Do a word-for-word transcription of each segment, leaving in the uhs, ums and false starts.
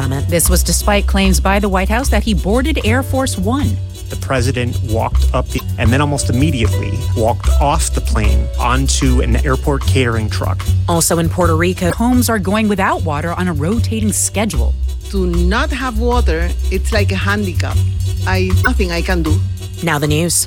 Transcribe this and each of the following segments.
summit. This was despite claims by the White House that he boarded Air Force One. The president walked up the, and then almost immediately walked off the plane onto an airport catering truck. Also in Puerto Rico, Homes are going without water on a rotating schedule. To not have water, it's like a handicap. I nothing I can do. Now the news.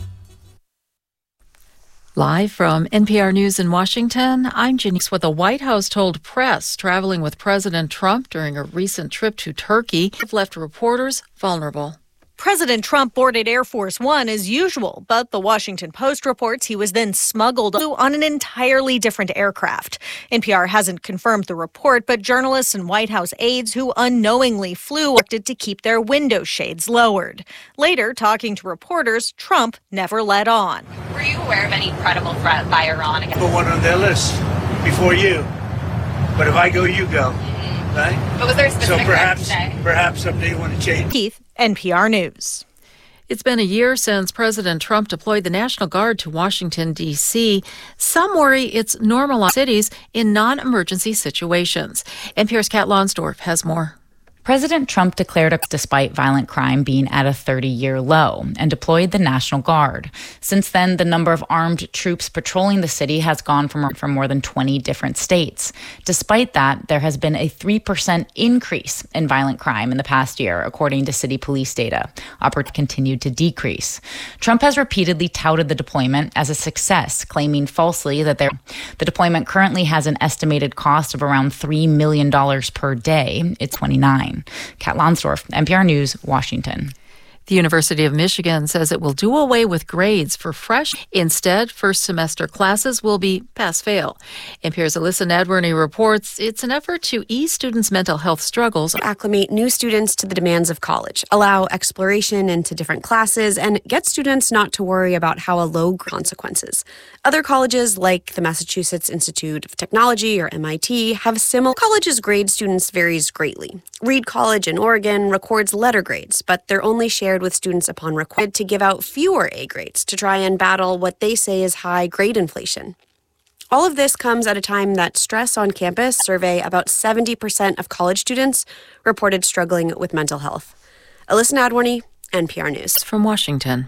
Live from N P R News in Washington, I'm Janice. What the White House told press traveling with President Trump during a recent trip to Turkey have left reporters vulnerable. President Trump boarded Air Force One as usual, but the Washington Post reports he was then smuggled on an entirely different aircraft. N P R hasn't confirmed the report, but journalists and White House aides who unknowingly flew opted to keep their window shades lowered. Later, talking to reporters, Trump never let on. Were you aware of any credible threat by Iran? Put one on their list before you. But if I go, you go. Right? But was there a specific so perhaps, today? perhaps someday you want to change. Keith, N P R News. It's been a year since President Trump deployed the National Guard to Washington, D C Some worry it's normalized cities in non-emergency situations. N P R's Kat Lonsdorf has more. President Trump declared a despite violent crime being at a thirty-year low and deployed the National Guard. Since then, the number of armed troops patrolling the city has gone from, from more than twenty different states. Despite that, there has been a three percent increase in violent crime in the past year, according to city police data. Operations continued to decrease. Trump has repeatedly touted the deployment as a success, claiming falsely that there, the deployment currently has an estimated cost of around three million dollars per day. It's twenty-nine. Kat Lonsdorf, N P R News, Washington. The University of Michigan says it will do away with grades for fresh. Instead, first semester classes will be pass-fail. N P R's Alyssa Nadworny reports it's an effort to ease students' mental health struggles. Acclimate new students to the demands of college, allow exploration into different classes, and get students not to worry about how a low consequences. Other colleges, like the Massachusetts Institute of Technology or M I T, have similar. Colleges grade students varies greatly. Reed College in Oregon records letter grades, but they're only shared with students upon request to give out fewer A grades to try and battle what they say is high grade inflation. All of this comes at a time that Stress on Campus survey about seventy percent of college students reported struggling with mental health. Alyssa Nadworny, N P R News. From Washington.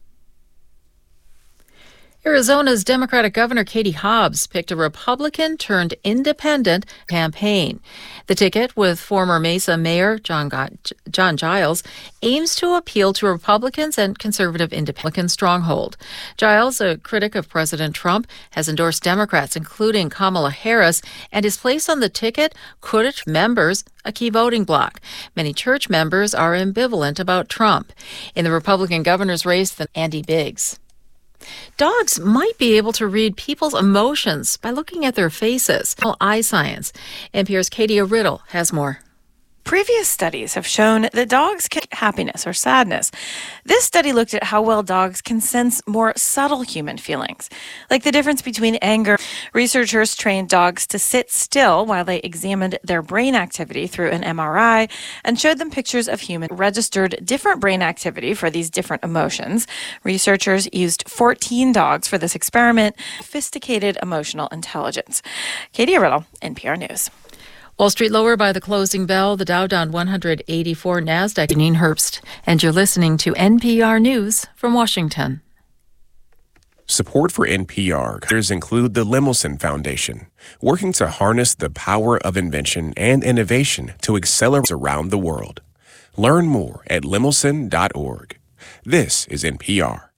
Arizona's Democratic Governor Katie Hobbs picked a Republican-turned-independent campaign. The ticket, with former Mesa Mayor John, John Giles, aims to appeal to Republicans and conservative independent stronghold. Giles, a critic of President Trump, has endorsed Democrats, including Kamala Harris, and his place on the ticket could attract members a key voting bloc. Many church members are ambivalent about Trump. In the Republican governor's race, Andy Biggs. Dogs might be able to read people's emotions by looking at their faces. Eye science. N P R's Katie Riddle has more. Previous studies have shown that dogs can happiness or sadness. This study looked at how well dogs can sense more subtle human feelings, like the difference between anger. Researchers trained dogs to sit still while they examined their brain activity through an M R I and showed them pictures of humans registered different brain activity for these different emotions. Researchers used fourteen dogs for this experiment, sophisticated emotional intelligence. Katie Riddle, N P R News. Wall Street lower by the closing bell, the Dow down one hundred eighty-four, NASDAQ. Janine Herbst, and you're listening to N P R News from Washington. Support for N P R include the Lemelson Foundation, working to harness the power of invention and innovation to accelerate around the world. Learn more at lemelson dot org. This is N P R.